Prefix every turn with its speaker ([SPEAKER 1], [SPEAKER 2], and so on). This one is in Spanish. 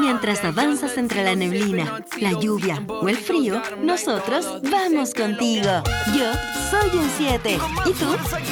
[SPEAKER 1] Mientras avanzas entre la neblina, la lluvia o el frío, nosotros vamos contigo. Yo soy un 7. ¿Y tú?